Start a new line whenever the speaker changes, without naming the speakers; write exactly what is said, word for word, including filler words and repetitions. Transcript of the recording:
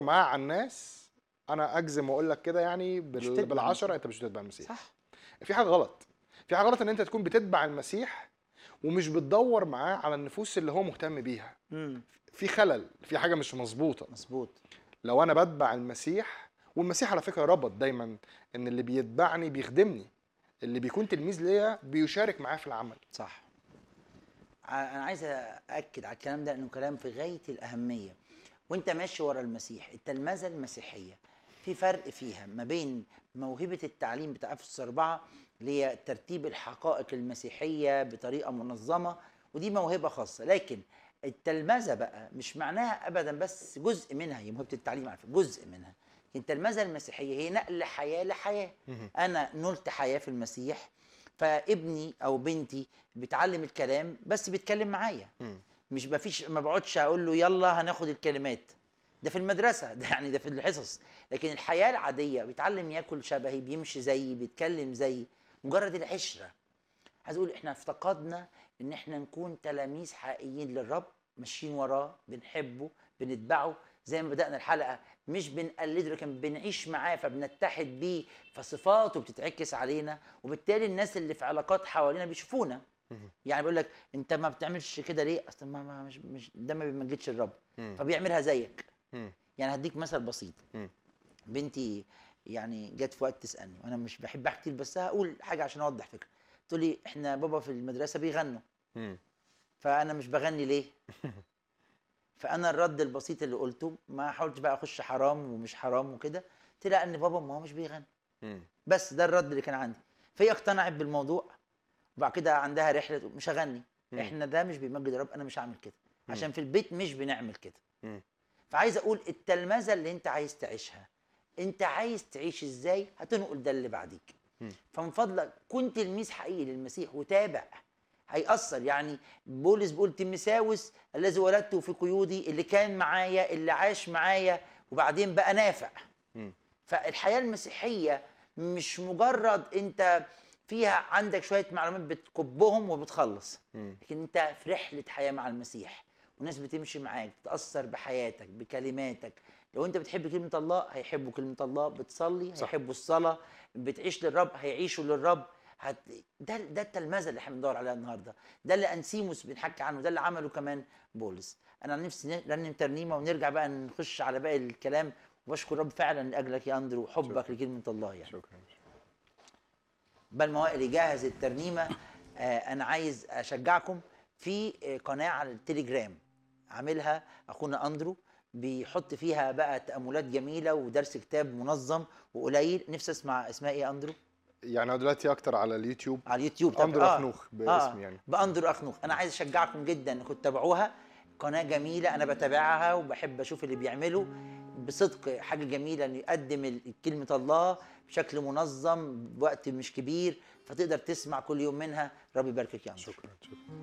معاه على الناس، انا اجزم واقول لك كده يعني
مش
بال-
هتتبع
بالعشره
المسيح.
انت مش هتتبع المسيح.
صح.
في حاجه غلط، في حاجه غلط ان انت تكون بتتبع المسيح ومش بتدور معاه على النفوس اللي هو مهتم بيها.
امم
في خلل، في حاجه مش مظبوطه.
مظبوط.
لو انا بتبع المسيح، والمسيح على فكره ربط دايما ان اللي بيتبعني بيخدمني، اللي بيكون تلميذ ليا بيشارك معاه في العمل.
صح. ع- انا عايز ااكد على الكلام ده، انه كلام في غايه الاهميه. وانت ماشي ورا المسيح، التلمذه المسيحيه في فرق فيها ما بين موهبه التعليم بتاع افسس أربعة، اللي هي ترتيب الحقائق المسيحيه بطريقه منظمه، ودي موهبه خاصه. لكن التلمذه بقى مش معناها ابدا بس جزء منها، هي موهبه التعليم على فكرة جزء منها. التلمذه المسيحيه هي نقل حياه لحياه.
مهم.
انا نلت حياه في المسيح، فابني او بنتي بيتعلم الكلام بس بيتكلم معايا.
مم.
مش مفيش، ما بقعدش اقول له يلا هناخد الكلمات، ده في المدرسه، ده يعني ده في الحصص. لكن الحياه العاديه بيتعلم ياكل شبهي، بيمشي زيي، بيتكلم زيي، مجرد العشره. عايز اقول احنا افتقدنا ان احنا نكون تلاميذ حقيقيين للرب، ماشيين وراه، بنحبه، بنتبعه زي ما بدأنا الحلقة، مش بنقلده لكن بنعيش معاه فبنتحد بيه، فصفاته بتتعكس علينا، وبالتالي الناس اللي في علاقات حوالينا بيشوفونا.
مهم.
يعني بيقول لك انت ما بتعملش كده ليه؟ اصل ما ما- مش مش ده ما بيمجدش الرب،
مم.
فبيعملها زيك.
مم.
يعني هديك مثل بسيط.
مم.
بنتي يعني جت في وقت تسالني، وانا مش بحب احكي كتير بس هقول حاجه عشان اوضح فكره. تقول لي احنا بابا في المدرسه بيغنوا،
مم.
فانا مش بغني ليه؟ فانا الرد البسيط اللي قلته، ما حاولتش بقى اخش حرام ومش حرام وكده، قلت لها ان بابا ما هو مش بيغني.
مم.
بس ده الرد اللي كان عندي. فهي اقتنعت بالموضوع، وبعد كده عندها رحله مش هغني.
مم.
احنا ده مش بيمجد الرب، انا مش هعمل كده،
مم.
عشان في البيت مش بنعمل كده.
مم.
فعايز اقول التلمذه اللي انت عايز تعيشها، انت عايز تعيش ازاي هتنقل ده اللي بعديك.
مم.
فمن فضلك كن تلميذ حقيقي للمسيح وتابع، هيأثر. يعني بولس بيقول تيمساوس الذي ولدته في قيودي، اللي كان معايا، اللي عاش معايا وبعدين بقى نافع.
مم.
فالحياة المسيحية مش مجرد انت فيها عندك شوية معلومات بتكبهم وبتخلص،
مم.
لكن انت في رحلة حياة مع المسيح، والناس بتمشي معاك تتأثر بحياتك بكلماتك. لو انت بتحب كلمة الله هيحبوا كلمة الله، بتصلي
صح.
هيحبوا الصلاة، بتعيش للرب هيعيشوا للرب. هت... ده ده التلمذة اللي احنا بندور عليها النهارده، ده اللي انسيموس بنحكي عنه، ده اللي عمله كمان بولس. انا نفسي نرنم ترنيمة ونرجع بقى نخش على باقي الكلام. وبشكر رب فعلا لاجلك يا اندرو، وحبك
شكرا.
لكلمه الله. يعني
شكرا.
بل ما هو اللي جهز الترنيمه، آه انا عايز اشجعكم في آه، قناه على التليجرام عاملها اخونا اندرو، بيحط فيها بقى تاملات جميله ودرس كتاب منظم وقليل. نفسي اسمع اسمها ايه يا اندرو؟
يعني أنا دلوقتي اكتر على اليوتيوب
على اليوتيوب. طب
اندرو
اه
اخنوخ
اه
باسم يعني.
باندرو اخنوخ. انا عايز اشجعكم جدا انكم تتابعوها، قناه جميله انا بتابعها وبحب اشوف اللي بيعمله بصدق. حاجه جميله انه يقدم ال- كلمه الله بشكل منظم بوقت مش كبير، فتقدر تسمع كل يوم منها. ربي يباركك يا اندرو.
شكرا. شكرا.